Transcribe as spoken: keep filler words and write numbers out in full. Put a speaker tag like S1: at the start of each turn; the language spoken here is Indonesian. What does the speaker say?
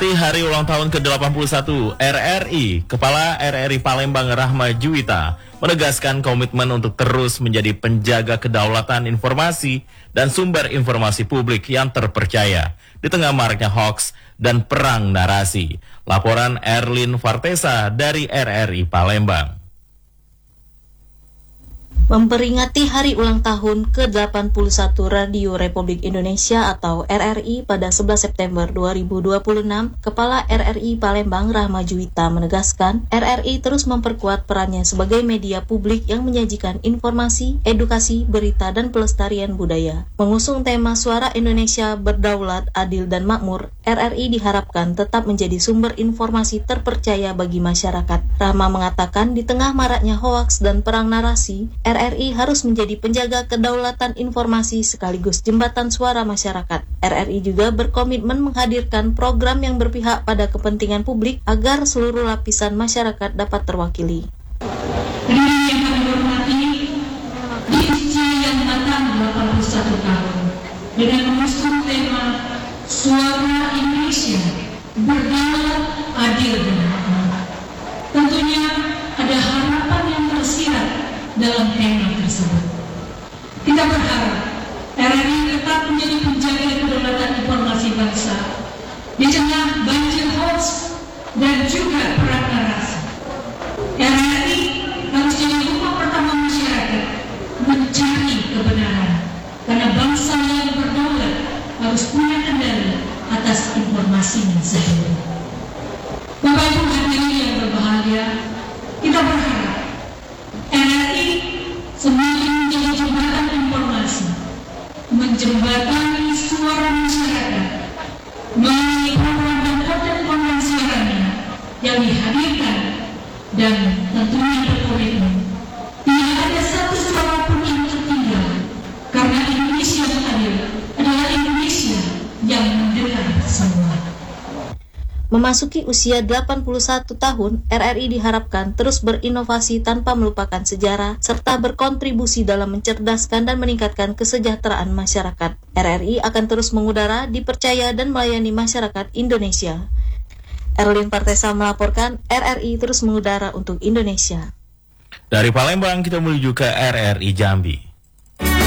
S1: Memperingati hari ulang tahun ke delapan puluh satu R R I, Kepala R R I Palembang Rahma Juwita menegaskan komitmen untuk terus menjadi penjaga kedaulatan informasi dan sumber informasi publik yang terpercaya di tengah maraknya hoaks dan perang narasi. Laporan Erlin Vartesa dari R R I Palembang.
S2: Memperingati hari ulang tahun ke delapan puluh satu Radio Republik Indonesia atau R R I pada sebelas September dua ribu dua puluh enam, Kepala R R I Palembang Rahma Juwita menegaskan R R I terus memperkuat perannya sebagai media publik yang menyajikan informasi, edukasi, berita, dan pelestarian budaya. Mengusung tema Suara Indonesia Berdaulat, Adil, dan Makmur, R R I diharapkan tetap menjadi sumber informasi terpercaya bagi masyarakat. Rahma mengatakan di tengah maraknya hoaks dan perang narasi, R R I harus menjadi penjaga kedaulatan informasi sekaligus jembatan suara masyarakat. R R I juga berkomitmen menghadirkan program yang berpihak pada kepentingan publik agar seluruh lapisan masyarakat dapat terwakili.
S3: Hadirin yang kami hormati, di usia yang matang delapan puluh satu tahun, dengan mengusung tema Suara Indonesia Berdaulat, Adil, dan Makmur, tentunya ada harapan yang tersirat dalam tema tersebut. Kita berharap R R I tetap menjadi penjaga kedaulatan informasi bangsa di tengah banjir hoax dan juga perang narasi. R R I harus jadi rumah pertama masyarakat mencari kebenaran, karena bangsa yang berdaulat harus punya kendali atas informasinya sendiri. Bapak Ibu hadirin yang berbahagia, kita berharap R R I semakin menjadi jembatan informasi, menjembatani suara masyarakat melalui program dan konten-konten siarannya yang dihadirkan, dan tentunya berkomitmen tidak ada satu suara pun yang tertinggal, karena Indonesia yang adil adalah Indonesia yang mendengar semua.
S2: Memasuki usia delapan puluh satu tahun, R R I diharapkan terus berinovasi tanpa melupakan sejarah, serta berkontribusi dalam mencerdaskan dan meningkatkan kesejahteraan masyarakat. R R I akan terus mengudara, dipercaya, dan melayani masyarakat Indonesia. Erlin Vartesa melaporkan, R R I terus mengudara untuk Indonesia.
S1: Dari Palembang kita menuju ke R R I Jambi.